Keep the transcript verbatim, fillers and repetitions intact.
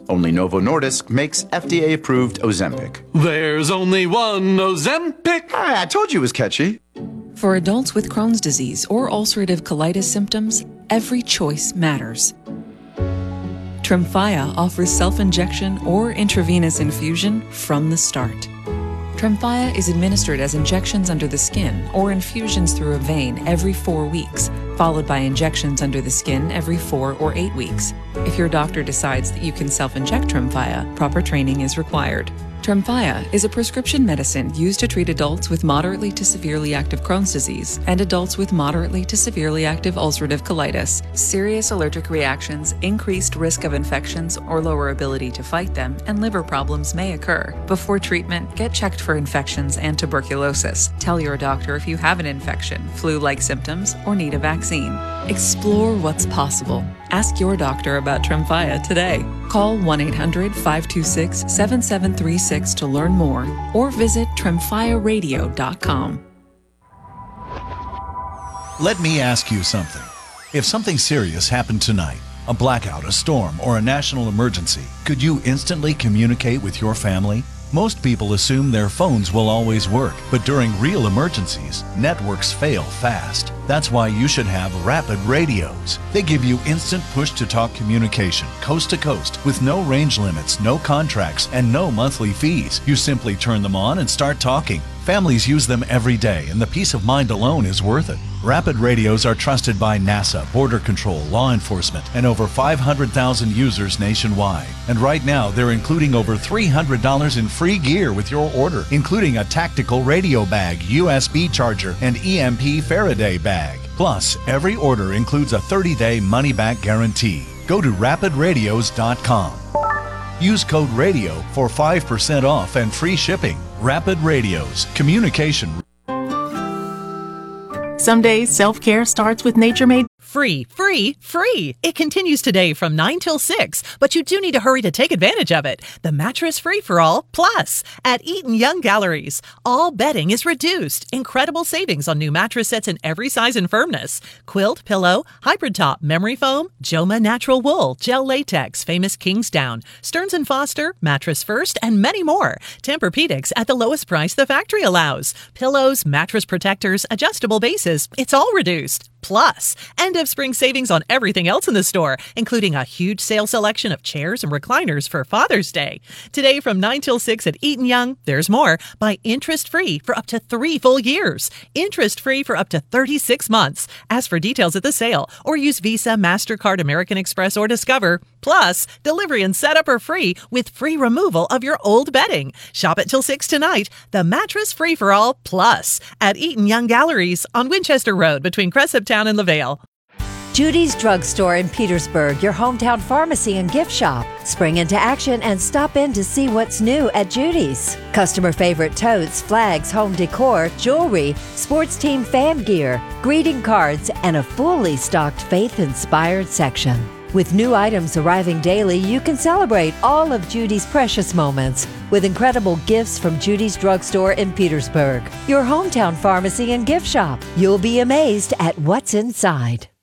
Only Novo Nordisk makes F D A-approved Ozempic. There's only one Ozempic. I, I told you it was catchy. For adults with Crohn's disease or ulcerative colitis symptoms, every choice matters. Tremfya offers self-injection or intravenous infusion from the start. Tremfya is administered as injections under the skin or infusions through a vein every four weeks, followed by injections under the skin every four or eight weeks. If your doctor decides that you can self-inject Tremfya, proper training is required. Tremfya is a prescription medicine used to treat adults with moderately to severely active Crohn's disease and adults with moderately to severely active ulcerative colitis. Serious allergic reactions, increased risk of infections or lower ability to fight them, and liver problems may occur. Before treatment, get checked for infections and tuberculosis. Tell your doctor if you have an infection, flu-like symptoms, or need a vaccine. Explore what's possible. Ask your doctor about Tremfya today. Call one eight hundred, five two six, seven seven three six to learn more or visit tremfya radio dot com. Let me ask you something. If something serious happened tonight, a blackout, a storm, or a national emergency, could you instantly communicate with your family? Most people assume their phones will always work, but during real emergencies, networks fail fast. That's why you should have Rapid Radios. They give you instant push-to-talk communication, coast to coast, with no range limits, no contracts, and no monthly fees. You simply turn them on and start talking. Families use them every day, and the peace of mind alone is worth it. Rapid Radios are trusted by NASA, Border Control, law enforcement, and over five hundred thousand users nationwide. And right now, they're including over three hundred dollars in free gear with your order, including a tactical radio bag, U S B charger, and E M P Faraday bag. Plus, every order includes a thirty-day money-back guarantee. Go to rapid radios dot com. Use code RADIO for five percent off and free shipping. Rapid Radios. Communication. Some days, self-care starts with Nature Made. Free, free, free. It continues today from nine till six, but you do need to hurry to take advantage of it. The Mattress Free-for-All Plus at Eaton Young Galleries. All bedding is reduced. Incredible savings on new mattress sets in every size and firmness. Quilt, pillow, hybrid top, memory foam, Joma natural wool, gel latex, famous Kingsdown, Stearns and Foster, Mattress First, and many more. Tempur-Pedics at the lowest price the factory allows. Pillows, mattress protectors, adjustable bases. It's all reduced. Plus, end of spring savings on everything else in the store, including a huge sale selection of chairs and recliners for Father's Day. Today from nine till six at Eaton Young, there's more. Buy interest-free for up to three full years. Interest-free for up to thirty-six months. Ask for details at the sale or use Visa, MasterCard, American Express, or Discover. Plus, delivery and setup are free with free removal of your old bedding. Shop it till six tonight. The Mattress Free-for-All Plus at Eaton Young Galleries on Winchester Road between Crescent Town and LaVale. Judy's Drugstore in Petersburg, your hometown pharmacy and gift shop. Spring into action and stop in to see what's new at Judy's. Customer favorite totes, flags, home decor, jewelry, sports team fan gear, greeting cards, and a fully stocked faith-inspired section. With new items arriving daily, you can celebrate all of Judy's precious moments with incredible gifts from Judy's Drugstore in Petersburg, your hometown pharmacy and gift shop. You'll be amazed at what's inside.